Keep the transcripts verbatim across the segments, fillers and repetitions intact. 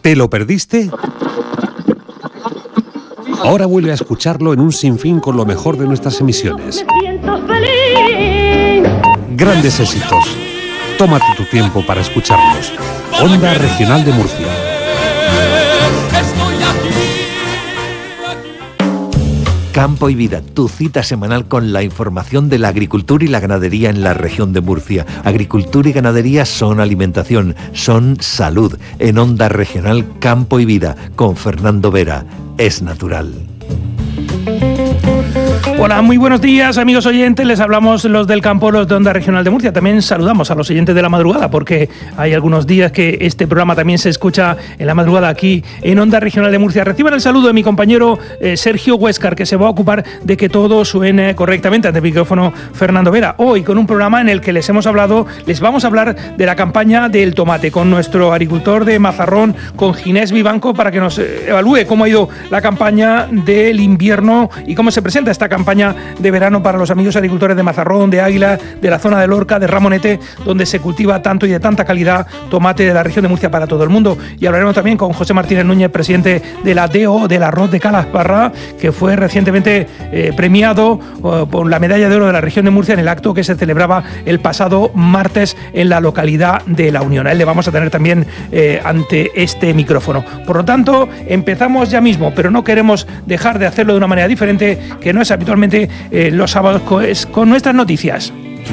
¿Te lo perdiste? Ahora vuelve a escucharlo en un sinfín con lo mejor de nuestras emisiones. Grandes éxitos. Tómate tu tiempo para escucharlos. Onda Regional de Murcia. Campo y Vida, tu cita semanal con la información de la agricultura y la ganadería en la región de Murcia. Agricultura y ganadería son alimentación, son salud. En Onda Regional Campo y Vida, con Fernando Vera. Es natural. Hola, muy buenos días, amigos oyentes. Les hablamos los del campo, los de Onda Regional de Murcia. También saludamos a los oyentes de la madrugada, porque hay algunos días que este programa también se escucha en la madrugada aquí en Onda Regional de Murcia. Reciban el saludo de mi compañero eh, Sergio Huéscar, que se va a ocupar de que todo suene correctamente. Ante el micrófono, Fernando Vera. Hoy con un programa en el que les hemos hablado, les vamos a hablar de la campaña del tomate con nuestro agricultor de Mazarrón, con Ginés Vivanco, para que nos evalúe cómo ha ido la campaña del invierno y cómo se presenta esta campaña de verano para los amigos agricultores de Mazarrón, de Águila, de la zona de Lorca, de Ramonete, donde se cultiva tanto y de tanta calidad tomate de la región de Murcia para todo el mundo. Y hablaremos también con José Martínez Núñez, presidente de la D O del arroz de Calasparra, que fue recientemente eh, premiado eh, por la medalla de oro de la región de Murcia en el acto que se celebraba el pasado martes en la localidad de La Unión. A él le vamos a tener también eh, ante este micrófono. Por lo tanto, empezamos ya mismo, pero no queremos dejar de hacerlo de una manera diferente, que no es habitualmente eh, los sábados, con, con nuestras noticias.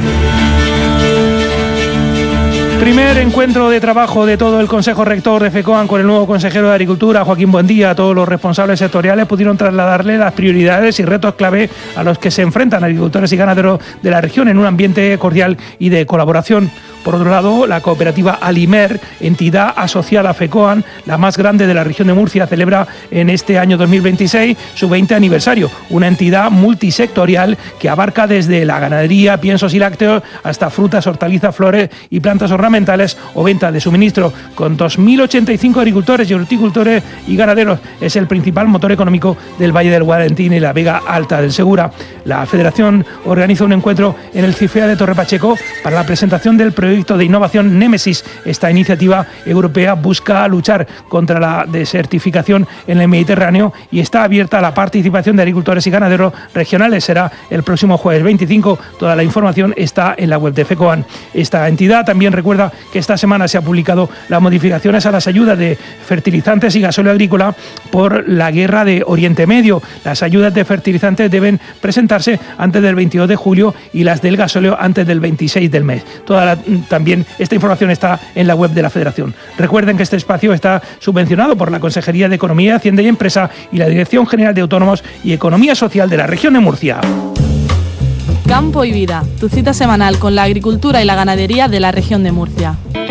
Primer encuentro de trabajo de todo el Consejo Rector de FECOAN con el nuevo consejero de Agricultura, Joaquín Buendía. Todos los responsables sectoriales pudieron trasladarle las prioridades y retos clave a los que se enfrentan agricultores y ganaderos de la región en un ambiente cordial y de colaboración. Por otro lado, la cooperativa Alimer, entidad asociada a FECOAN, la más grande de la región de Murcia, celebra en este año dos mil veintiséis su veinte aniversario, una entidad multisectorial que abarca desde la ganadería, piensos y lácteos, hasta frutas, hortalizas, flores y plantas ornamentales o venta de suministro. Con dos mil ochenta y cinco agricultores y horticultores y ganaderos, es el principal motor económico del Valle del Guadentín y la Vega Alta del Segura. La Federación organiza un encuentro en el CIFEA de Torre Pacheco para la presentación del proyecto de innovación Némesis. Esta iniciativa europea busca luchar contra la desertificación en el Mediterráneo y está abierta a la participación de agricultores y ganaderos regionales. Será el próximo jueves veinticinco. Toda la información está en la web de FECOAN. Esta entidad también recuerda que esta semana se ha publicado las modificaciones a las ayudas de fertilizantes y gasóleo agrícola por la guerra de Oriente Medio. Las ayudas de fertilizantes deben presentarse antes del veintidós de julio y las del gasóleo antes del veintiséis del mes. Toda la También esta información está en la web de la Federación. Recuerden que este espacio está subvencionado por la Consejería de Economía, Hacienda y Empresa y la Dirección General de Autónomos y Economía Social de la región de Murcia. Campo y Vida, tu cita semanal con la agricultura y la ganadería de la región de Murcia.